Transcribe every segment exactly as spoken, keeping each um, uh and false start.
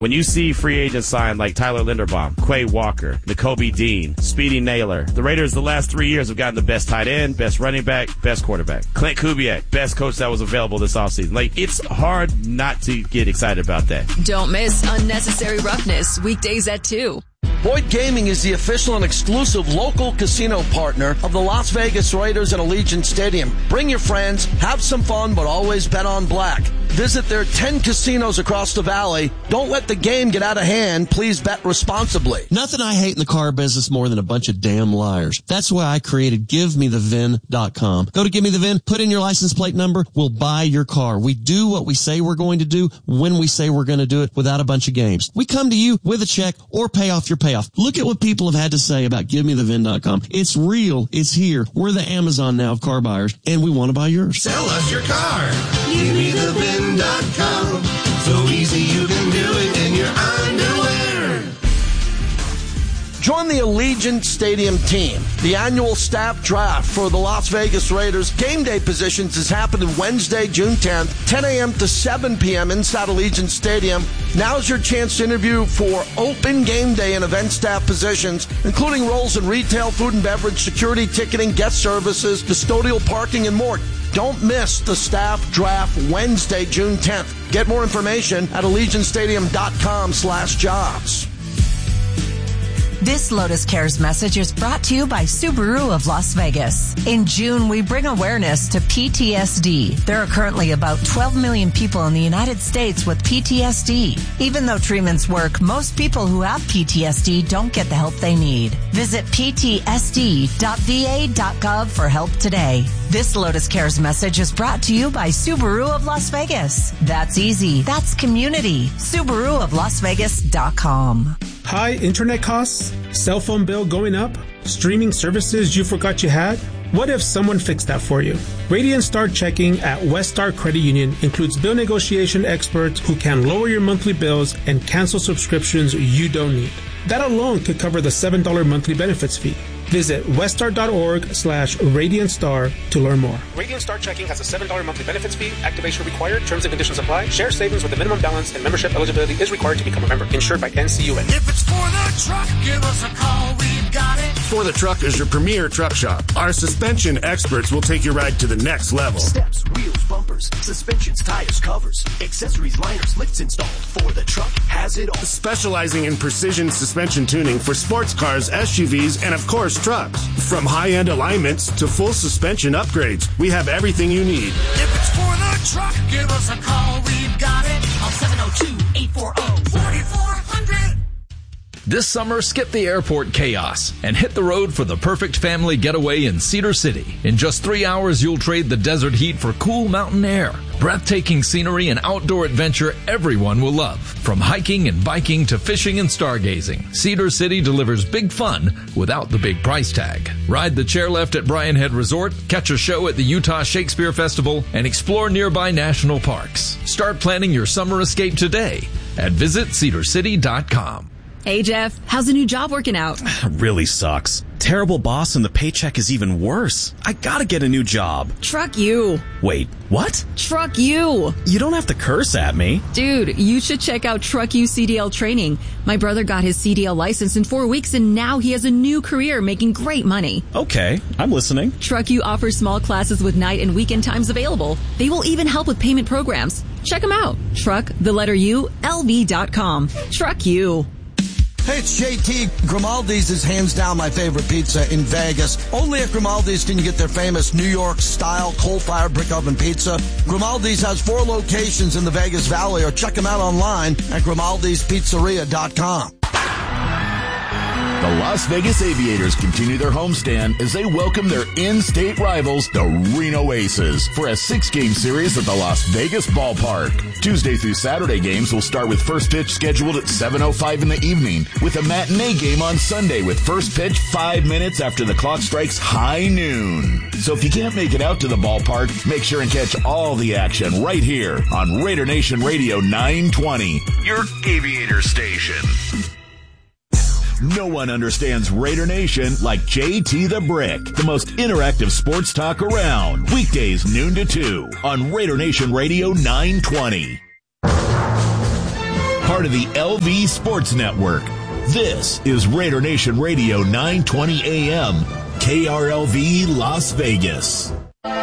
When you see free agents signed like Tyler Linderbaum, Quay Walker, Nakobe Dean, Speedy Naylor, the Raiders the last three years have gotten the best tight end, best running back, best quarterback. Clint Kubiak, best coach that was available this offseason. Like, it's hard not to get excited about that. Don't miss Unnecessary Roughness, weekdays at two. Boyd Gaming is the official and exclusive local casino partner of the Las Vegas Raiders at Allegiant Stadium. Bring your friends, have some fun, but always bet on black. Visit their ten casinos across the valley. Don't let the game get out of hand. Please bet responsibly. Nothing I hate in the car business more than a bunch of damn liars. That's why I created give me the V I N dot com. Go to Give Me The V I N, put in your license plate number, we'll buy your car. We do what we say we're going to do when we say we're going to do it without a bunch of games. We come to you with a check or pay off your payoff. Look at what people have had to say about give me the V I N dot com. It's real. It's here. We're the Amazon now of car buyers, and we want to buy yours. Sell us your car. Give me the V I N dot com. So easy you can do it in your underwear. Join the Allegiant Stadium team. The annual staff draft for the Las Vegas Raiders game day positions is happening Wednesday, June tenth, ten a.m. to seven p.m. inside Allegiant Stadium. Now's your chance to interview for open game day and event staff positions, including roles in retail, food and beverage, security, ticketing, guest services, custodial parking, and more. Don't miss the staff draft Wednesday, June tenth. Get more information at allegiant stadium dot com slash jobs. This Lotus Cares message is brought to you by Subaru of Las Vegas. In June, we bring awareness to P T S D. There are currently about twelve million people in the United States with P T S D. Even though treatments work, most people who have P T S D don't get the help they need. Visit p t s d dot v a dot gov for help today. This Lotus Cares message is brought to you by Subaru of Las Vegas. That's easy. That's community. Subaru of Las Vegas dot com. High internet costs? Cell phone bill going up? Streaming services you forgot you had? What if someone fixed that for you? Radiant Star Checking at West Star Credit Union includes bill negotiation experts who can lower your monthly bills and cancel subscriptions you don't need. That alone could cover the seven dollars monthly benefits fee. Visit weststar.org slash Radiant Star to learn more. Radiant Star Checking has a seven dollars monthly benefits fee. Activation required. Terms and conditions apply. Share savings with a minimum balance and membership eligibility is required to become a member. Insured by N C U A. If it's for the truck, give us a call. We've got it. For the Truck is your premier truck shop. Our suspension experts will take your ride to the next level. Steps, wheels, bumpers, suspensions, tires, covers, accessories, liners, lifts installed. For the Truck has it all. Specializing in precision suspension tuning for sports cars, S U Vs, and of course trucks. From high-end alignments to full suspension upgrades, we have everything you need. If it's for the truck, give us a call. We've got it. On seven oh two, eight four oh, four four hundred. This summer, skip the airport chaos and hit the road for the perfect family getaway in Cedar City. In just three hours, you'll trade the desert heat for cool mountain air. Breathtaking scenery and outdoor adventure everyone will love. From hiking and biking to fishing and stargazing, Cedar City delivers big fun without the big price tag. Ride the chairlift at Bryan Head Resort, catch a show at the Utah Shakespeare Festival, and explore nearby national parks. Start planning your summer escape today at visit cedar city dot com. Hey, Jeff, how's the new job working out? Really sucks. Terrible boss and the paycheck is even worse. I gotta get a new job. Truck you. Wait, what? Truck you. You don't have to curse at me. Dude, you should check out Truck You C D L training. My brother got his C D L license in four weeks and now he has a new career making great money. Okay, I'm listening. Truck You offers small classes with night and weekend times available. They will even help with payment programs. Check them out. Truck, the letter U, L V dot com. Truck You. Hey, it's J T. Grimaldi's is hands down my favorite pizza in Vegas. Only at Grimaldi's can you get their famous New York-style coal-fired brick oven pizza. Grimaldi's has four locations in the Vegas Valley, or check them out online at grimaldis pizzeria dot com. The Las Vegas Aviators continue their homestand as they welcome their in-state rivals, the Reno Aces, for a six-game series at the Las Vegas Ballpark. Tuesday through Saturday games will start with first pitch scheduled at seven oh five in the evening, with a matinee game on Sunday with first pitch five minutes after the clock strikes high noon. So if you can't make it out to the ballpark, make sure and catch all the action right here on Raider Nation Radio nine twenty, your Aviator station. No one understands Raider Nation like J T the Brick, the most interactive sports talk around. Weekdays noon to two on Raider Nation Radio nine twenty. Part part of the L V Sports Network. This is Raider Nation Radio nine twenty A M, K R L V Las Vegas.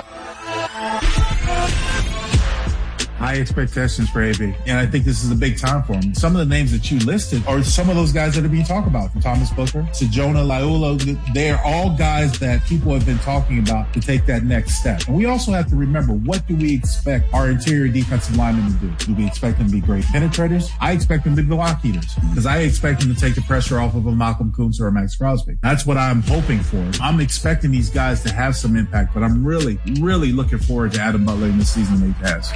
High expectations for A B, and I think this is a big time for him. Some of the names that you listed are some of those guys that are being talked about, from Thomas Booker to Jonah Laulu. They are all guys that people have been talking about to take that next step. And we also have to remember, what do we expect our interior defensive linemen to do? Do we expect them to be great penetrators? I expect them to be block eaters, because I expect them to take the pressure off of a Malcolm Kuntz or a Max Crosby. That's what I'm hoping for. I'm expecting these guys to have some impact, but I'm really, really looking forward to Adam Butler in the season that he has.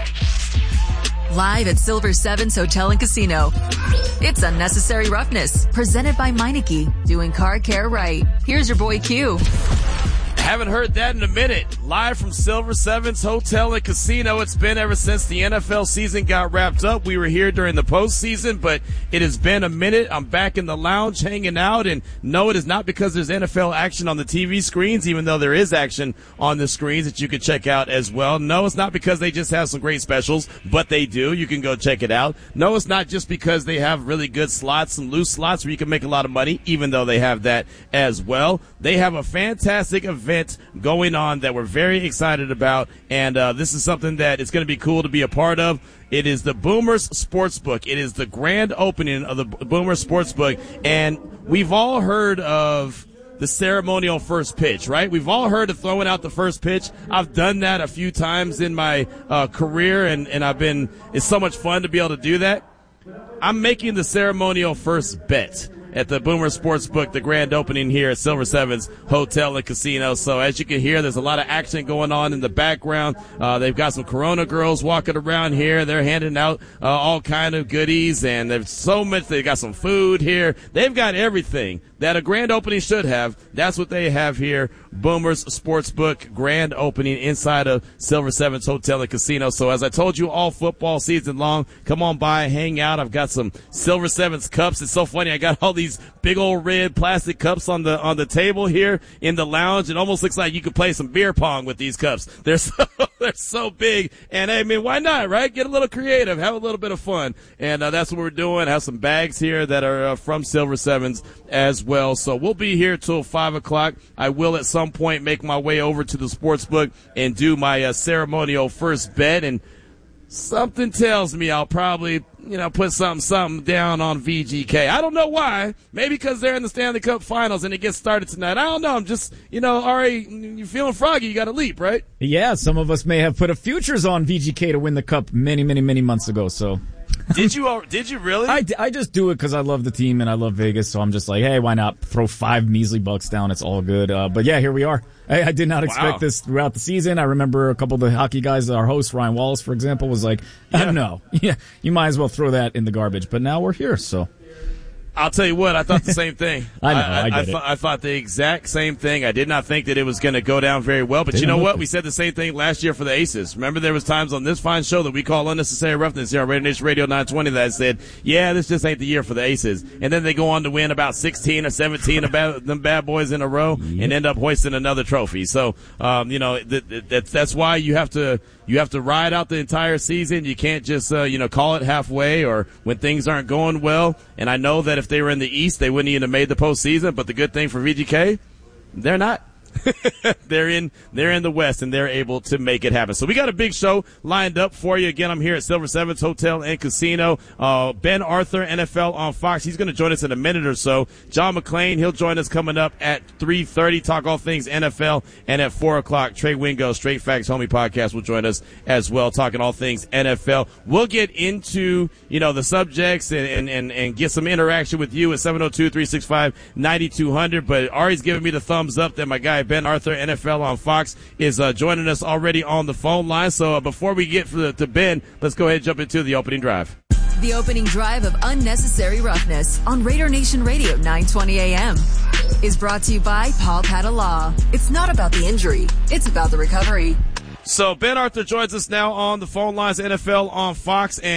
Live at Silver Sevens Hotel and Casino. It's Unnecessary Roughness, presented by Meineke, doing car care right. Here's your boy Q. Haven't heard that in a minute. Live from Silver Sevens Hotel and Casino. It's been ever since the N F L season got wrapped up. We were here during the postseason, but it has been a minute. I'm back in the lounge hanging out, and no, it is not because there's N F L action on the T V screens, even though there is action on the screens that you can check out as well. No, it's not because they just have some great specials, but they do. You can go check it out. No, it's not just because they have really good slots, some loose slots where you can make a lot of money, even though they have that as well. They have a fantastic event going on that we're very excited about, and uh, this is something that it's going to be cool to be a part of. It is the Boomers Sportsbook. It is the grand opening of the Boomers Sportsbook, and we've all heard of the ceremonial first pitch, right? We've all heard of throwing out the first pitch. I've done that a few times in my uh, career, and, and I've been, it's so much fun to be able to do that. I'm making the ceremonial first bet at the Boomer Sportsbook, the grand opening here at Silver Sevens Hotel and Casino. So as you can hear, there's a lot of action going on in the background. Uh, they've got some Corona girls walking around here. They're handing out uh, all kind of goodies, and there's so much. They've got some food here. They've got everything that a grand opening should have. That's what they have here. Boomers Sportsbook grand opening inside of Silver Sevens Hotel and Casino. So as I told you, all football season long, come on by, hang out. I've got some Silver Sevens cups. It's so funny. I got all these These big old red plastic cups on the on the table here in the lounge. It almost looks like you could play some beer pong with these cups. They're so they're so big, and I mean, why not, right? Get a little creative, have a little bit of fun, and uh, that's what we're doing. Have some bags here that are uh, from Silver Sevens as well. So we'll be here till five o'clock. I will at some point make my way over to the sportsbook and do my uh, ceremonial first bet, and something tells me I'll probably, you know, put something, something down on V G K. I don't know why. Maybe because they're in the Stanley Cup Finals and it gets started tonight. I don't know. I'm just, you know, Ari, you feeling froggy. You got to leap, right? Yeah, some of us may have put a futures on V G K to win the Cup many, many, many months ago, so. Did you Did you really? I, I just do it because I love the team and I love Vegas, so I'm just like, hey, why not throw five measly bucks down? It's all good. Uh, but yeah, here we are. I, I did not expect wow. this throughout the season. I remember a couple of the hockey guys, our host, Ryan Wallace, for example, was like, yeah. uh, no, yeah, you might as well throw that in the garbage. But now we're here, so. I'll tell you what, I thought the same thing. I know, I, I, I, I, th- I thought the exact same thing. I did not think that it was going to go down very well. But they you know what? We said the same thing last year for the Aces. Remember, there was times on this fine show that we call Unnecessary Roughness here on Raider Nation Radio nine twenty that I said, yeah, this just ain't the year for the Aces. And then they go on to win about sixteen or seventeen of bad, them bad boys in a row yep. and end up hoisting another trophy. So, um, you know, th- th- that's, that's why you have to you have to ride out the entire season. You can't just, uh, you know, call it halfway or when things aren't going well. And I know that if they were in the East, they wouldn't even have made the postseason. But the good thing for V G K, they're not. they're in they're in the West, and they're able to make it happen. So we got a big show lined up for you. Again, I'm here at Silver Sevens Hotel and Casino. Uh, Ben Arthur, N F L on Fox. He's going to join us in a minute or so. John McClain, he'll join us coming up at three thirty, talk all things N F L. And at four o'clock, Trey Wingo, Straight Facts Homie Podcast, will join us as well, talking all things N F L. We'll get into, you know, the subjects and, and, and, and get some interaction with you at seven oh two, three six five, nine two hundred. But Ari's giving me the thumbs up that my guy Ben Arthur, N F L on Fox, is uh, joining us already on the phone line. So uh, before we get to, to Ben, let's go ahead and jump into the opening drive. The opening drive of Unnecessary Roughness on Raider Nation Radio nine twenty A M is brought to you by Paul Padala. It's not about the injury, it's about the recovery. So Ben Arthur joins us now on the phone lines, N F L on Fox. And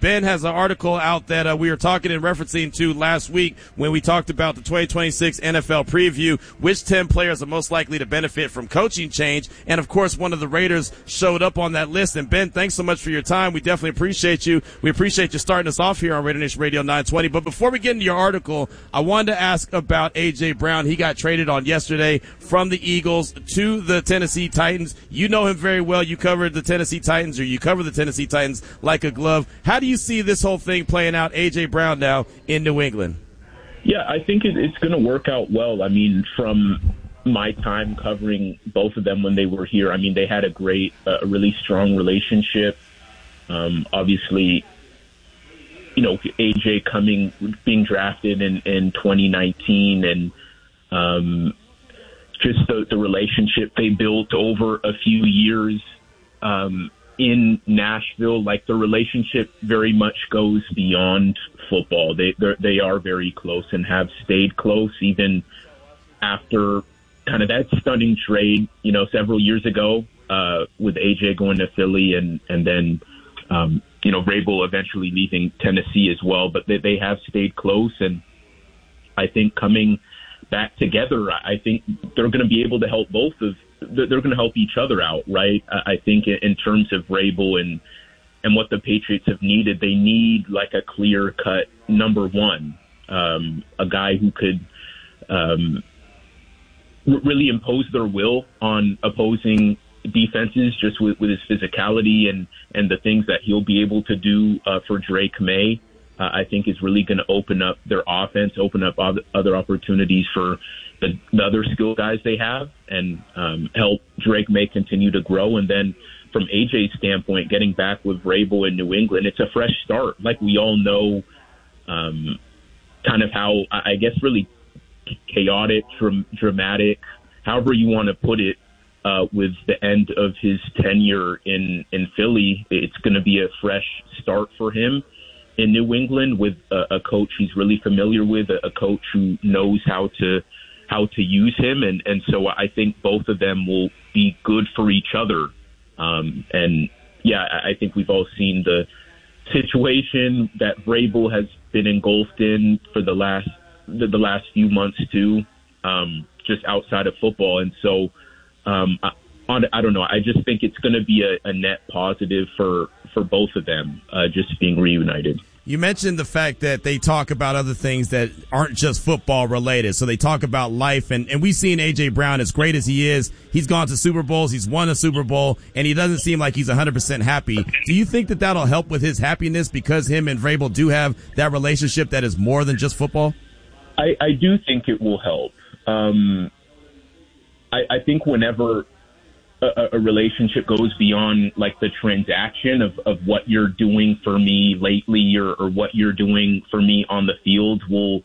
Ben has an article out that uh, we were talking and referencing to last week when we talked about the twenty twenty-six N F L preview. Which ten players are most likely to benefit from coaching change? And, of course, one of the Raiders showed up on that list. And, Ben, thanks so much for your time. We definitely appreciate you. We appreciate you starting us off here on Raider Nation Radio nine twenty. But before we get into your article, I wanted to ask about A J. Brown. He got traded on yesterday from the Eagles to the Tennessee Titans. You know him very well. You covered the Tennessee Titans, or you cover the Tennessee Titans like a glove. How do you see this whole thing playing out, A J. Brown now in New England? Yeah, I think it, it's going to work out well. I mean, from my time covering both of them when they were here, I mean, they had a great, uh, a really strong relationship. Um, obviously, you know, A J coming, being drafted in, in twenty nineteen, and um, just the, the relationship they built over a few years um, in Nashville. Like, the relationship very much goes beyond football. They they are very close and have stayed close even after kind of that stunning trade, you know, several years ago uh, with A J going to Philly and and then. Um, you know, Vrabel eventually leaving Tennessee as well, but they, they have stayed close. And I think coming back together, I think they're going to be able to help both of, they're going to help each other out, right? I think in terms of Vrabel and, and what the Patriots have needed, they need like a clear cut number one, um, a guy who could, um, really impose their will on opposing defenses just with, with his physicality and, and the things that he'll be able to do uh, for Drake May, uh, I think is really going to open up their offense, open up other opportunities for the, the other skill guys they have, and um, help Drake May continue to grow. And then from A J's standpoint, getting back with Vrabel in New England, it's a fresh start. Like we all know, um, kind of how, I guess, really chaotic, dram- dramatic, however you want to put it, Uh, with the end of his tenure in, in Philly. It's going to be a fresh start for him in New England with a, a coach he's really familiar with, a, a coach who knows how to how to use him. And, and so I think both of them will be good for each other. Um, and, yeah, I think we've all seen the situation that Vrabel has been engulfed in for the last the, the last few months, too, um, just outside of football. And so Um, I, I don't know. I just think it's going to be a, a net positive for, for both of them, uh, just being reunited. You mentioned the fact that they talk about other things that aren't just football related. So they talk about life, and, and we've seen A J. Brown, as great as he is, he's gone to Super Bowls, he's won a Super Bowl, and he doesn't seem like he's one hundred percent happy. Do you think that that'll help with his happiness because him and Vrabel do have that relationship that is more than just football? I, I do think it will help. Um, I, I think whenever a, a relationship goes beyond like the transaction of, of what you're doing for me lately or, or what you're doing for me on the field will,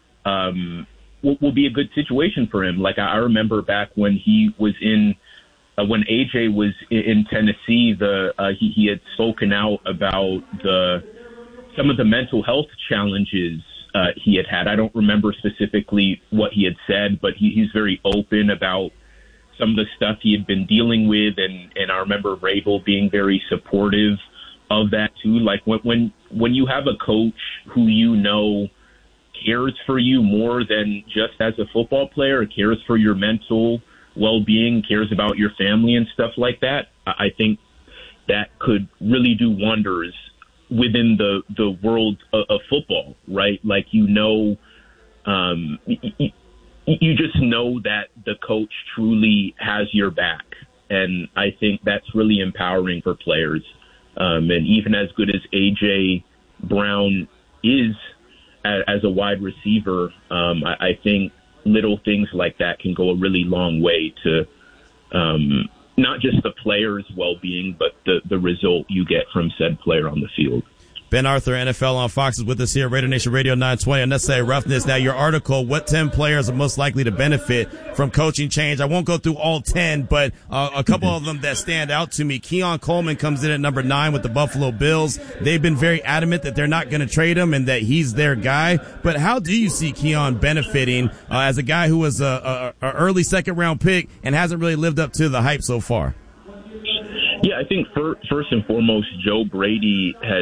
um, will, will be a good situation for him. Like I remember back when he was in, uh, when A J was in, in Tennessee, the, uh, he, he had spoken out about the, some of the mental health challenges uh, he had had. I don't remember specifically what he had said, but he, he's very open about some of the stuff he had been dealing with. And, and I remember Vrabel being very supportive of that too. Like when, when, when you have a coach who, you know, cares for you more than just as a football player, cares for your mental well-being, cares about your family and stuff like that, I think that could really do wonders within the, the world of, of football, right? Like, you know, um, y- you just know that the coach truly has your back. And I think that's really empowering for players. Um, and even as good as A J. Brown is as, as a wide receiver, um, I, I think little things like that can go a really long way to um, not just the player's well-being, but the, the result you get from said player on the field. Ben Arthur, N F L on Fox, is with us here, Raider Nation Radio nine twenty, Unnecessary Roughness. Now, your article, what ten players are most likely to benefit from coaching change? I won't go through all ten, but uh, a couple of them that stand out to me. Keon Coleman comes in at number nine with the Buffalo Bills. They've been very adamant that they're not going to trade him and that he's their guy. But how do you see Keon benefiting uh, as a guy who was a, a, a early second-round pick and hasn't really lived up to the hype so far? Yeah, I think for, first and foremost, Joe Brady has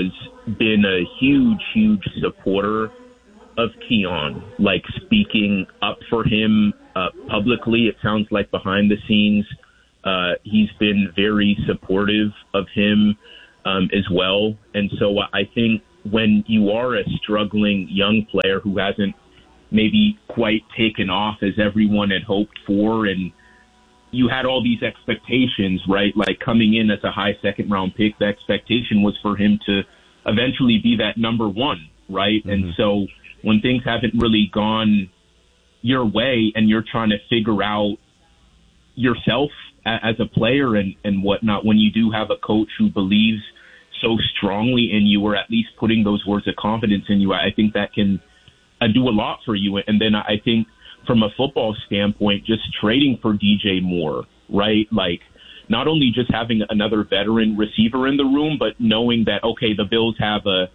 been a huge, huge supporter of Keon, like speaking up for him uh, publicly. It sounds like behind the scenes, uh, he's been very supportive of him um, as well. And so I think when you are a struggling young player who hasn't maybe quite taken off as everyone had hoped for, and you had all these expectations, right? Like coming in as a high second round pick, the expectation was for him to eventually be that number one, right? Mm-hmm. And so when things haven't really gone your way and you're trying to figure out yourself as a player and, and whatnot, when you do have a coach who believes so strongly in you, or at least putting those words of confidence in you, I think that can uh, do a lot for you. And then I think from a football standpoint, just trading for D J Moore, right? Like not only just having another veteran receiver in the room, but knowing that, okay, the Bills have a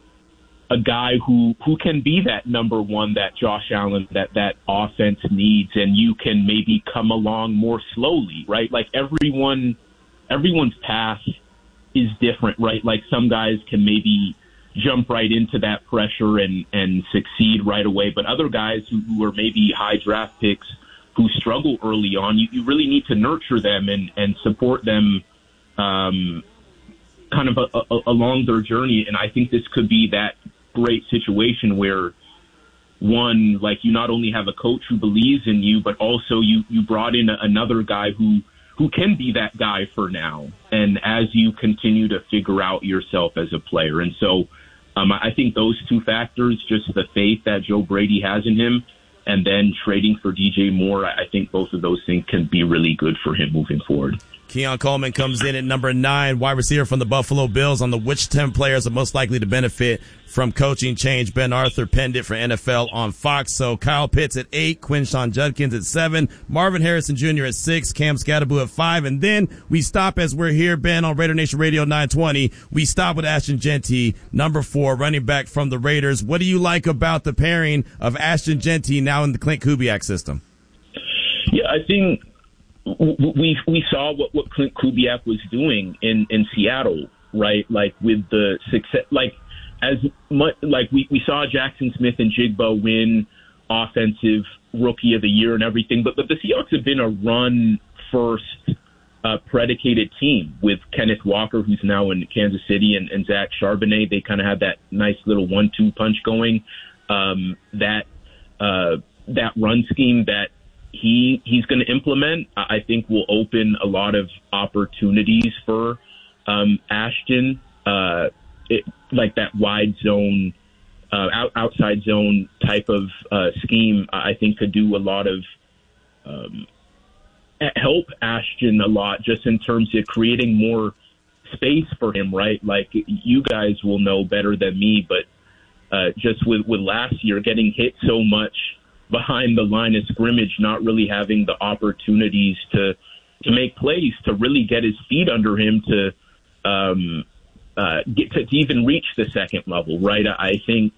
a guy who, who can be that number one that Josh Allen, that that offense needs, and you can maybe come along more slowly, right? Like everyone, everyone's path is different, right? Like some guys can maybe jump right into that pressure and, and succeed right away, but other guys who, who are maybe high draft picks who struggle early on, you, you really need to nurture them and, and support them um, kind of a, a, along their journey. And I think this could be that great situation where, one, like you not only have a coach who believes in you, but also you, you brought in a, another guy who, who can be that guy for now. And as you continue to figure out yourself as a player. And so um, I think those two factors, just the faith that Joe Brady has in him, and then trading for D J Moore, I think both of those things can be really good for him moving forward. Keon Coleman comes in at number nine, wide receiver from the Buffalo Bills. On the which ten players are most likely to benefit from coaching change? Ben Arthur penned it for N F L on Fox. So Kyle Pitts at eight, Quinshon Judkins at seven, Marvin Harrison Junior at six, Cam Scatteraboo at five, and then we stop as we're here, Ben, on Raider Nation Radio nine twenty. We stop with Ashton Jeanty, number four, running back from the Raiders. What do you like about the pairing of Ashton Jeanty now in the Clint Kubiak system? Yeah, I think we we saw what, what Clint Kubiak was doing in, in Seattle, right? Like with the success, like as much, like we, we saw Jackson Smith and Jigba win offensive rookie of the year and everything, but, but the Seahawks have been a run first uh, predicated team with Kenneth Walker, who's now in Kansas City, and, and Zach Charbonnet. They kind of had that nice little one two punch going. Um, that uh, that run scheme that he he's going to implement, I think, will open a lot of opportunities for um, Ashton, uh, it, like that wide zone, uh, out, outside zone type of uh, scheme. I think could do a lot of um, help Ashton a lot, just in terms of creating more space for him. Right, like you guys will know better than me, but uh, just with with last year getting hit so much behind the line of scrimmage, not really having the opportunities to to make plays, to really get his feet under him, to um, uh, get to, to even reach the second level, right? I think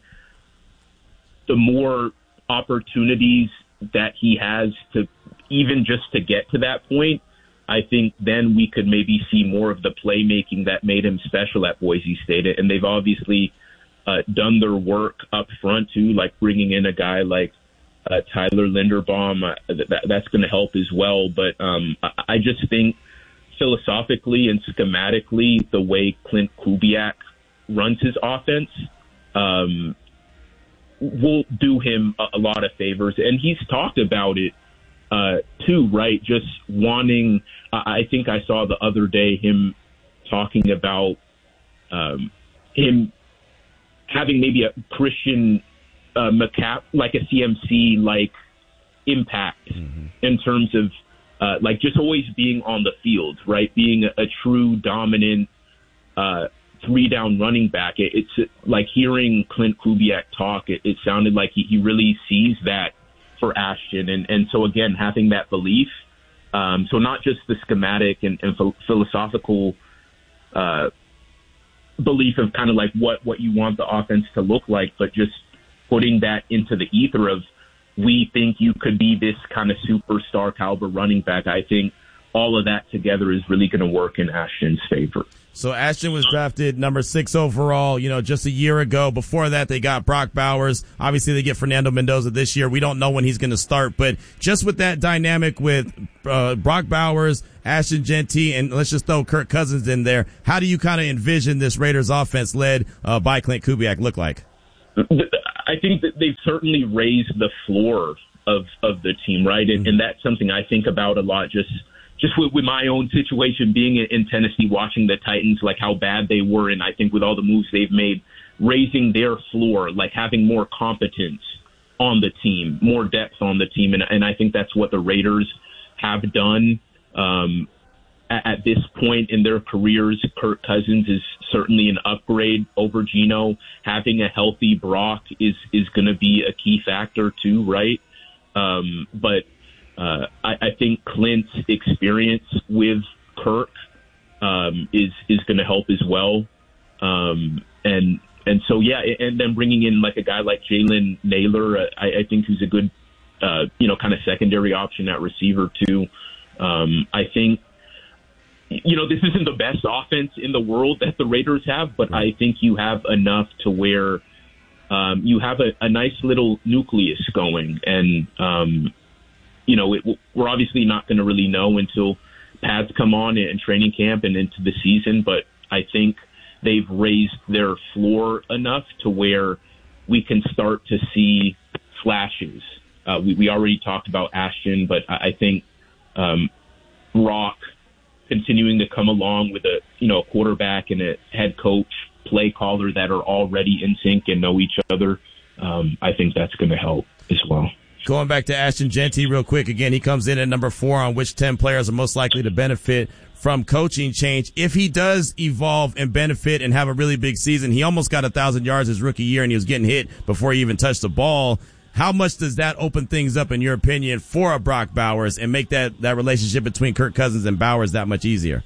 the more opportunities that he has to even just to get to that point, I think then we could maybe see more of the playmaking that made him special at Boise State. And they've obviously uh, done their work up front too, like bringing in a guy like Uh, Tyler Linderbaum, uh, that, that's going to help as well. But um, I, I just think philosophically and schematically, the way Clint Kubiak runs his offense um, will do him a, a lot of favors. And he's talked about it uh, too, right? Just wanting, uh, I think I saw the other day him talking about um, him having maybe a Christian Uh, McCaff, like a C M C like impact mm-hmm. in terms of uh, like just always being on the field, right? Being a, a true dominant uh, three down running back. It, it's like hearing Clint Kubiak talk. It, it sounded like he, he really sees that for Ashton, and and so again having that belief. Um, so not just the schematic and, and ph- philosophical uh, belief of kind of like what what you want the offense to look like, but just putting that into the ether of, we think you could be this kind of superstar caliber running back. I think all of that together is really going to work in Ashton's favor. So Ashton was drafted number six overall, you know, just a year ago. Before that, they got Brock Bowers. Obviously, they get Fernando Mendoza this year. We don't know when he's going to start, but just with that dynamic with uh, Brock Bowers, Ashton Jeanty, and let's just throw Kirk Cousins in there, how do you kind of envision this Raiders offense led uh, by Klint Kubiak look like? I think that they've certainly raised the floor of, of the team, right? And, and that's something I think about a lot, just just with, with my own situation being in, in Tennessee, watching the Titans, like how bad they were, and I think with all the moves they've made, raising their floor, like having more competence on the team, more depth on the team, and, and I think that's what the Raiders have done. Um, at, at this point in their careers, Kirk Cousins is certainly an upgrade over Geno. Having a healthy Brock is, is going to be a key factor too, right? Um, but uh, I, I think Clint's experience with Kirk um, is is going to help as well. Um, and and so yeah, and then bringing in like a guy like Jalen Naylor, uh, I, I think who's a good uh, you know kind of secondary option at receiver too. Um, I think you know this isn't the best offense in the world that the Raiders have, but I think you have enough to where um, you have a, a nice little nucleus going, and um, you know it, we're obviously not going to really know until pads come on in training camp and into the season, but I think they've raised their floor enough to where we can start to see flashes. Uh, we, we already talked about Ashton, but I, I think um, Rock continuing to come along with a you know a quarterback and a head coach, play caller that are already in sync and know each other, um, I think that's going to help as well. Going back to Ashton Jeanty real quick, again, he comes in at number four on which ten players are most likely to benefit from coaching change. If he does evolve and benefit and have a really big season, he almost got a thousand yards his rookie year and he was getting hit before he even touched the ball. How much does that open things up, in your opinion, for a Brock Bowers and make that, that relationship between Kirk Cousins and Bowers that much easier?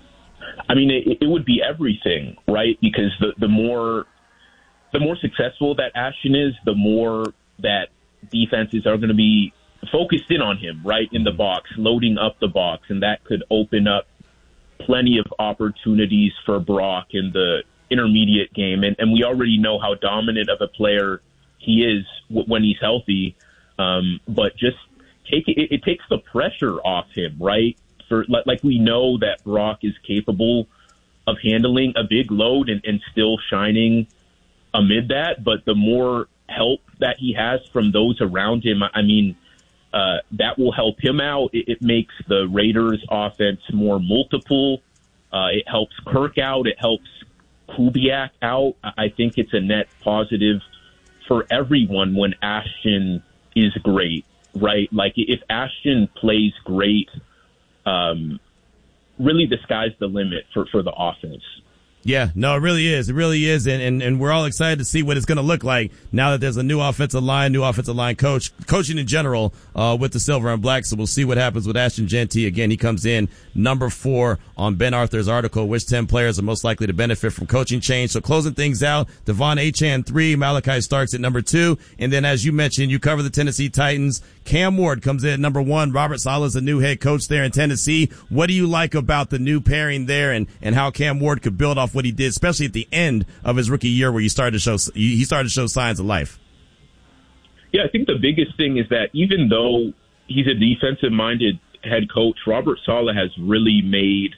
I mean, it, it would be everything, right? Because the, the more the more successful that Ashton is, the more that defenses are going to be focused in on him, right, in the box, loading up the box, and that could open up plenty of opportunities for Brock in the intermediate game. And, and we already know how dominant of a player he is w- when he's healthy, um, but just take it, it takes the pressure off him, right? For like we know that Brock is capable of handling a big load and, and still shining amid that, but the more help that he has from those around him, I mean, uh, that will help him out. It, it makes the Raiders offense more multiple. Uh, it helps Kirk out. It helps Kubiak out. I think it's a net positive for everyone when Ashton is great, right? Like if Ashton plays great, um, really the sky's the limit for, for the offense. Yeah, no, it really is. It really is. And, and, and we're all excited to see what it's going to look like now that there's a new offensive line, new offensive line coach, coaching in general, uh, with the Silver and Black. So we'll see what happens with Ashton Jeanty. Again, he comes in number four on Ben Arthur's article, which ten players are most likely to benefit from coaching change. So closing things out, Devon Achane three, Malachi Starks at number two. And then as you mentioned, you cover the Tennessee Titans. Cam Ward comes in at number one. Robert Saleh is the new head coach there in Tennessee. What do you like about the new pairing there and, and how Cam Ward could build off what he did, especially at the end of his rookie year where he started to show, he started to show signs of life? Yeah, I think the biggest thing is that even though he's a defensive-minded head coach, Robert Saleh has really made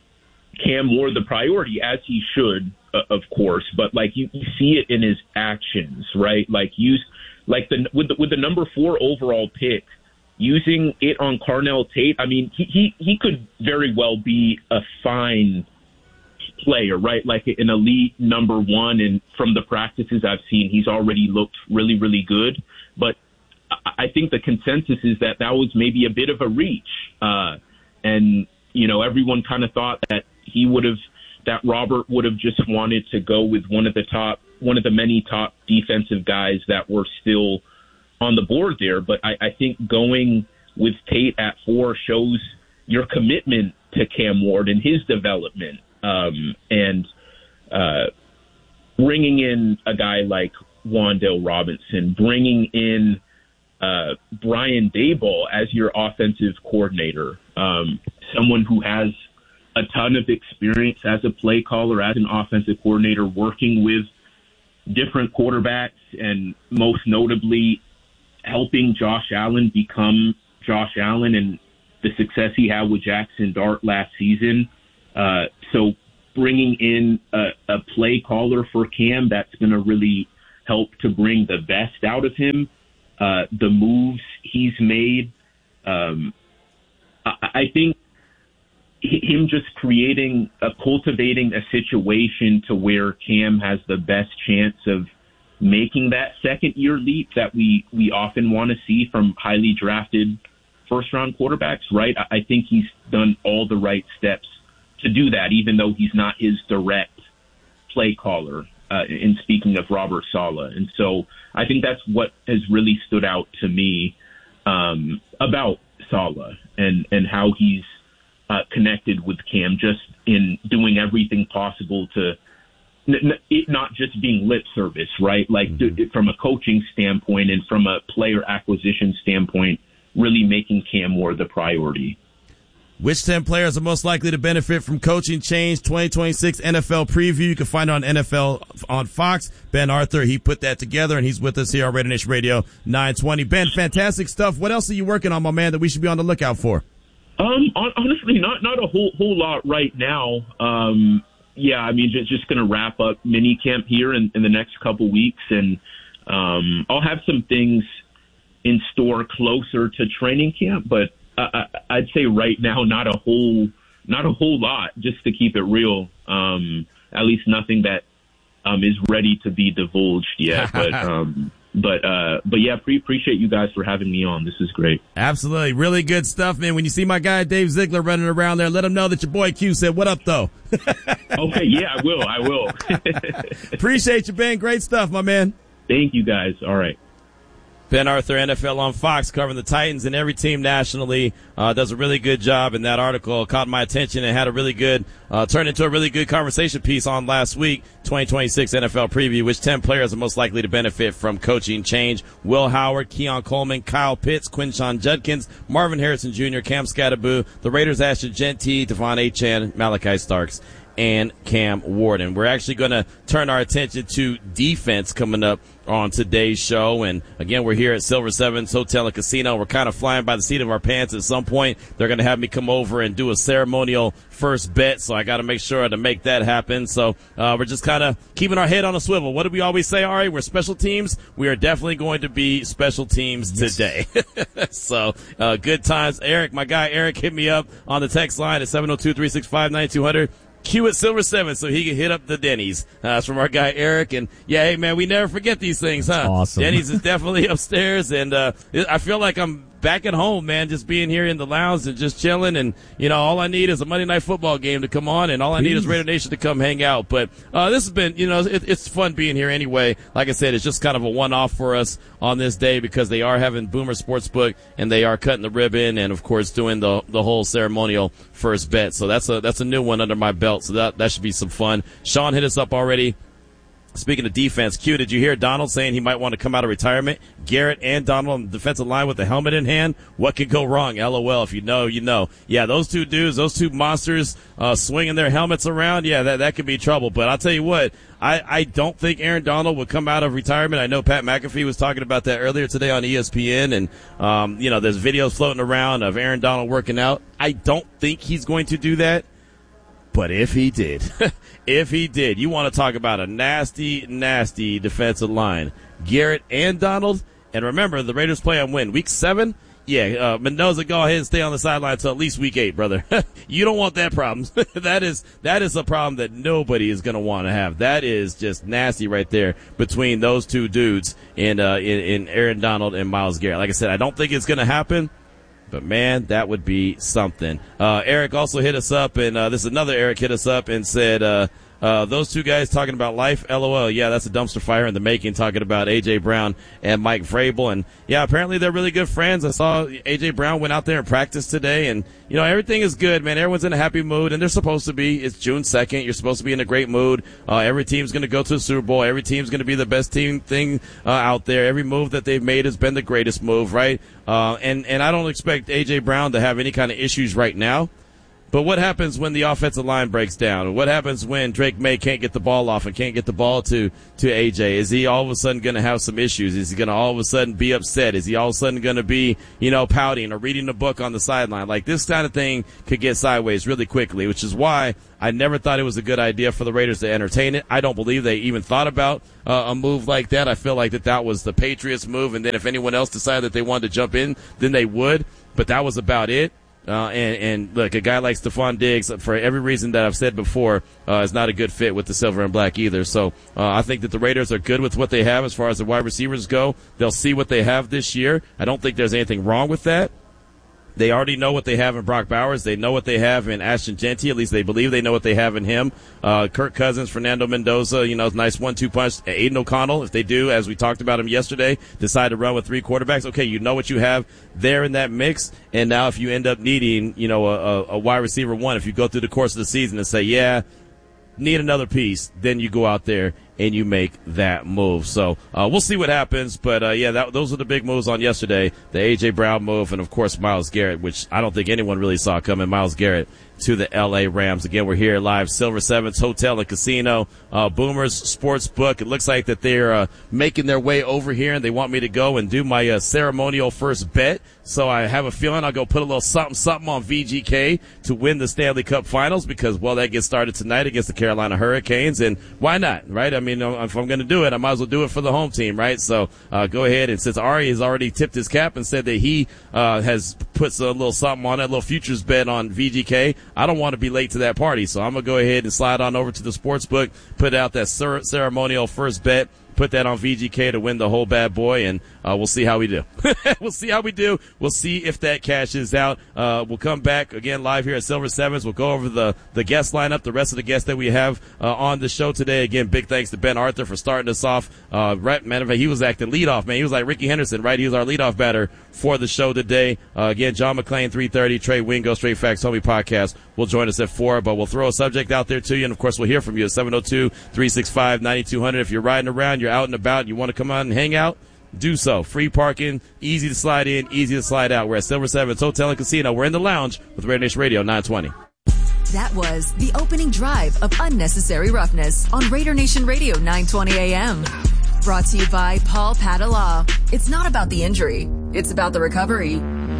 Cam Ward the priority, as he should, uh, of course. But like you, you see it in his actions, right? Like use like the with the with the number four overall pick, using it on Carnell Tate. I mean, he he, he could very well be a fine player, right? Like an elite number one. And from the practices I've seen, he's already looked really, really good. But I think the consensus is that that was maybe a bit of a reach. Uh, and, you know, everyone kind of thought that he would have, that Robert would have just wanted to go with one of the top, one of the many top defensive guys that were still on the board there. But I, I think going with Tate at four shows your commitment to Cam Ward and his development. Um, and uh, bringing in a guy like Wan'Dale Robinson, bringing in uh, Brian Daboll as your offensive coordinator, um, someone who has a ton of experience as a play caller, as an offensive coordinator, working with different quarterbacks, and most notably helping Josh Allen become Josh Allen and the success he had with Jackson Dart last season. Uh, so bringing in a, a play caller for Cam, that's going to really help to bring the best out of him. Uh, the moves he's made, um, I, I think him just creating, uh, cultivating a situation to where Cam has the best chance of making that second year leap that we, we often want to see from highly drafted first round quarterbacks, right? I, I think he's done all the right steps to do that, even though he's not his direct play caller, uh, in speaking of Robert Saleh. And so I think that's what has really stood out to me, um, about Saleh and, and how he's, Uh, connected with Cam, just in doing everything possible to n- n- it not just being lip service, right? Like mm-hmm. th- from a coaching standpoint and from a player acquisition standpoint, really making Cam more the priority. Which ten players are most likely to benefit from coaching change? twenty twenty-six N F L preview. You can find it on N F L on Fox. Ben Arthur, he put that together, and he's with us here on Raider Nation Radio nine twenty. Ben, fantastic stuff. What else are you working on, my man, that we should be on the lookout for? Um, honestly, not not a whole whole lot right now. Um, yeah, I mean, just just going to wrap up mini camp here in, in the next couple weeks, and um, I'll have some things in store closer to training camp. But I, I, I'd say right now, not a whole not a whole lot. Just to keep it real, um, at least nothing that um, is ready to be divulged yet. But um, But, uh, but yeah, pre- appreciate you guys for having me on. This is great. Absolutely. Really good stuff, man. When you see my guy Dave Ziegler running around there, let him know that your boy Q said, what up, though? Okay, yeah, I will. I will. Appreciate you, Ben. Great stuff, my man. Thank you, guys. All right. Ben Arthur, N F L on Fox, covering the Titans and every team nationally, uh, does a really good job. And that article caught my attention and had a really good, uh, turned into a really good conversation piece on last week, twenty twenty-six N F L preview, which ten players are most likely to benefit from coaching change. Will Howard, Keon Coleman, Kyle Pitts, Quinshon Judkins, Marvin Harrison Junior, Cam Scatterboo, the Raiders, Ashton Jeanty, Devon Achane, Malachi Starks, and Cam Warden. We're actually going to turn our attention to defense coming up on today's show. And again, we're here at Silver Sevens Hotel and Casino. We're kind of flying by the seat of our pants. At some point, they're going to have me come over and do a ceremonial first bet. So I got to make sure to make that happen. So uh, we're just kind of keeping our head on a swivel. What do we always say? All right, we're special teams. We are definitely going to be special teams today. So uh, good times. Eric, my guy Eric, hit me up on the text line at seven oh two, three six five, nine two hundred. Q at Silver Seven so he can hit up the Denny's. Uh, it's from our guy Eric. And yeah, hey man, we never forget these things, huh? Awesome. Denny's is definitely upstairs, and uh, I feel like I'm back at home, man, just being here in the lounge and just chilling. And, you know, all I need is a Monday Night Football game to come on, and all I need is Raider Nation to come hang out. But uh, this has been, you know, it, it's fun being here anyway. Like I said, it's just kind of a one-off for us on this day because they are having Boomer Sportsbook, and they are cutting the ribbon and, of course, doing the the whole ceremonial first bet. So that's a that's a new one under my belt, so that, that should be some fun. Sean hit us up already. Speaking of defense, Q, did you hear Donald saying he might want to come out of retirement? Garrett and Donald on the defensive line with the helmet in hand. What could go wrong? L O L. If you know, you know. Yeah, those two dudes, those two monsters uh, swinging their helmets around, yeah, that, that could be trouble. But I'll tell you what, I, I don't think Aaron Donald would come out of retirement. I know Pat McAfee was talking about that earlier today on E S P N. And, um, you know, there's videos floating around of Aaron Donald working out. I don't think he's going to do that. But if he did, if he did, you want to talk about a nasty, nasty defensive line. Garrett and Donald. And remember, the Raiders play on when? Week seven? Yeah, uh, Mendoza, go ahead and stay on the sideline until at least week eight, brother. You don't want that problem. that is, that is a problem that nobody is going to want to have. That is just nasty right there between those two dudes in, uh, in, in Aaron Donald and Myles Garrett. Like I said, I don't think it's going to happen. But, man, that would be something. Uh, Eric also hit us up, and uh, this is another Eric hit us up and said, uh, Uh, those two guys talking about life, LOL. Yeah, that's a dumpster fire in the making, talking about A J. Brown and Mike Vrabel. And, yeah, apparently they're really good friends. I saw A J. Brown went out there and practiced today. And, you know, everything is good, man. Everyone's in a happy mood, and they're supposed to be. It's June second. You're supposed to be in a great mood. Uh, every team's going to go to the Super Bowl. Every team's going to be the best team thing uh, out there. Every move that they've made has been the greatest move, right? Uh, and, and I don't expect A J. Brown to have any kind of issues right now. But what happens when the offensive line breaks down? What happens when Drake May can't get the ball off and can't get the ball to, to A J? Is he all of a sudden going to have some issues? Is he going to all of a sudden be upset? Is he all of a sudden going to be, you know, pouting or reading a book on the sideline? Like, this kind of thing could get sideways really quickly, which is why I never thought it was a good idea for the Raiders to entertain it. I don't believe they even thought about uh, a move like that. I feel like that that was the Patriots move, and then if anyone else decided that they wanted to jump in, then they would. But that was about it. Uh, and, and look, a guy like Stephon Diggs, for every reason that I've said before, uh, is not a good fit with the silver and black either. So, uh, I think that the Raiders are good with what they have as far as the wide receivers go. They'll see what they have this year. I don't think there's anything wrong with that. They already know what they have in Brock Bowers. They know what they have in Ashton Genty. At least they believe they know what they have in him. Uh, Kirk Cousins, Fernando Mendoza, you know, nice one two punch. Aiden O'Connell, if they do, as we talked about him yesterday, decide to run with three quarterbacks, okay, you know what you have there in that mix. And now if you end up needing, you know, a, a wide receiver one, if you go through the course of the season and say, yeah, need another piece, then you go out there and you make that move. So uh, we'll see what happens. But, uh, yeah, that, those are the big moves on yesterday, the A J. Brown move and, of course, Myles Garrett, which I don't think anyone really saw coming. Myles Garrett to the L A Rams. Again, we're here live, Silver Sevens Hotel and Casino, uh, Boomers Sports Book. It looks like that they're uh, making their way over here, and they want me to go and do my uh, ceremonial first bet. So I have a feeling I'll go put a little something, something on V G K to win the Stanley Cup Finals because, well, that gets started tonight against the Carolina Hurricanes, and why not, right? I mean, if I'm going to do it, I might as well do it for the home team, right? So uh, go ahead, and since Ari has already tipped his cap and said that he uh, has put a little something on that little futures bet on V G K, I don't want to be late to that party, so I'm going to go ahead and slide on over to the sports book, put out that cer- ceremonial first bet, put that on V G K to win the whole bad boy, and uh, we'll see how we do. We'll see how we do. We'll see if that cashes out. Uh, we'll come back again live here at Silver Sevens. We'll go over the, the guest lineup, the rest of the guests that we have uh, on the show today. Again, big thanks to Ben Arthur for starting us off. Uh, right, matter of fact, he was acting leadoff, man. He was like Ricky Henderson, right? He was our leadoff batter for the show today. Uh, again, John McClain, three thirty, Trey Wingo, Straight Facts, Homie Podcast will join us at four, but we'll throw a subject out there to you, and of course we'll hear from you at seven oh two, three six five, nine two hundred. If you're riding around, you're out and about, and you want to come out and hang out, do so. Free parking, easy to slide in, easy to slide out. We're at Silver Sevens Hotel and Casino. We're in the lounge with Raider Nation Radio nine twenty. That was the opening drive of Unnecessary Roughness on Raider Nation Radio nine twenty A M. Brought to you by Paul Padala. It's not about the injury, it's about the recovery.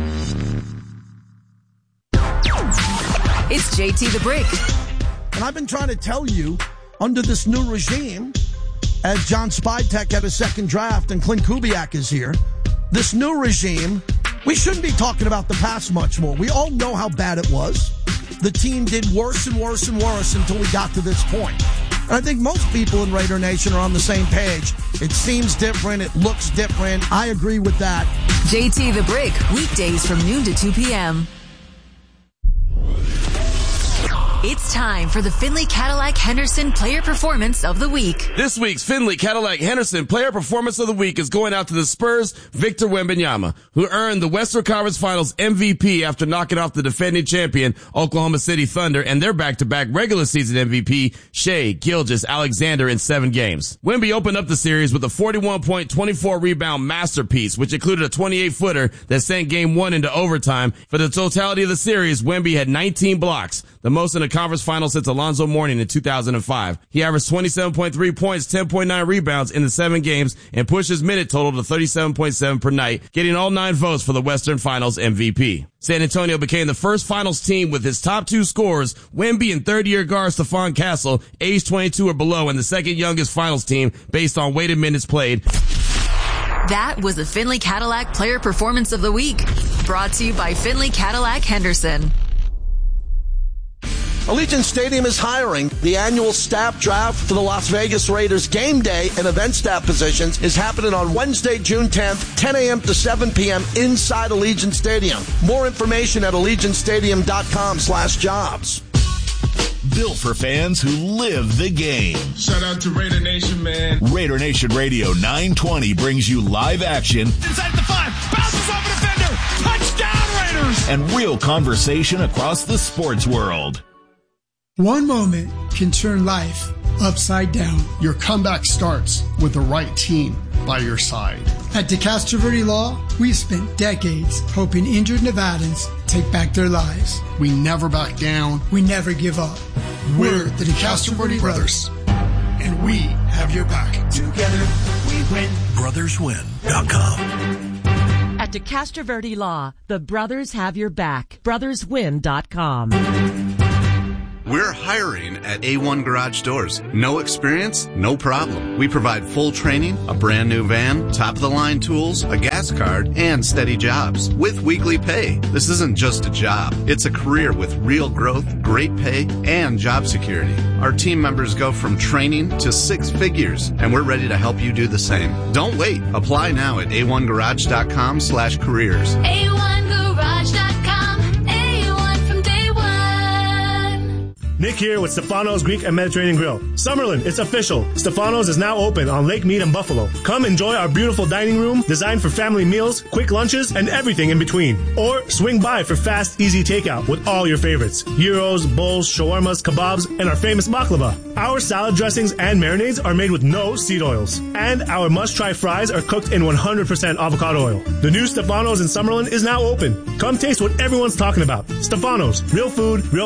It's J T the Brick. And I've been trying to tell you, under this new regime, as John Spytek had a second draft and Clint Kubiak is here, this new regime, we shouldn't be talking about the past much more. We all know how bad it was. The team did worse and worse and worse until we got to this point. And I think most people in Raider Nation are on the same page. It seems different. It looks different. I agree with that. J T the Brick, weekdays from noon to two p.m. It's time for the Findlay Cadillac Henderson Player Performance of the Week. This week's Findlay Cadillac Henderson Player Performance of the Week is going out to the Spurs' Victor Wembanyama, who earned the Western Conference Finals M V P after knocking off the defending champion Oklahoma City Thunder and their back-to-back regular season M V P Shai Gilgeous-Alexander in seven games. Wemby opened up the series with a forty-one point, twenty-four rebound masterpiece, which included a twenty-eight footer that sent game one into overtime. For the totality of the series, Wemby had nineteen blocks, the most in a conference final since Alonzo Mourning in two thousand five. He averaged twenty-seven point three points, ten point nine rebounds in the seven games, and pushed his minute total to thirty-seven point seven per night, getting all nine votes for the Western Finals M V P. San Antonio became the first finals team with its top two scorers, Wemby and third-year guard Stephon Castle, age twenty-two or below, and the second youngest finals team based on weighted minutes played. That was the Findlay Cadillac Player Performance of the Week, brought to you by Findlay Cadillac Henderson. Allegiant Stadium is hiring. The annual staff draft for the Las Vegas Raiders game day and event staff positions is happening on Wednesday, June tenth, ten a.m. to seven p.m. inside Allegiant Stadium. More information at allegiant stadium dot com slash jobs. built for fans who live the game. Shout out to Raider Nation, man. Raider Nation Radio nine twenty brings you live action. Inside the five, bounces off a defender, touchdown Raiders! And real conversation across the sports world. One moment can turn life upside down. Your comeback starts with the right team by your side. At DeCastro Verde Law, we've spent decades helping injured Nevadans take back their lives. We never back down. We never give up. We're the DeCastro Verde Brothers, and we have your back. Together, we win. brothers win dot com. At DeCastro Verde Law, the brothers have your back. brothers win dot com. We're hiring at A one Garage Doors. No experience? No problem. We provide full training, a brand new van, top-of-the-line tools, a gas card, and steady jobs with weekly pay. This isn't just a job. It's a career with real growth, great pay, and job security. Our team members go from training to six figures, and we're ready to help you do the same. Don't wait. Apply now at A one garage dot com slash careers. A one garage dot com. Nick here with Stefano's Greek and Mediterranean Grill. Summerlin, it's official. Stefano's is now open on Lake Mead and Buffalo. Come enjoy our beautiful dining room designed for family meals, quick lunches, and everything in between. Or swing by for fast, easy takeout with all your favorites. Gyros, bowls, shawarmas, kebabs, and our famous baklava. Our salad dressings and marinades are made with no seed oils. And our must-try fries are cooked in one hundred percent avocado oil. The new Stefano's in Summerlin is now open. Come taste what everyone's talking about. Stefano's, real food, real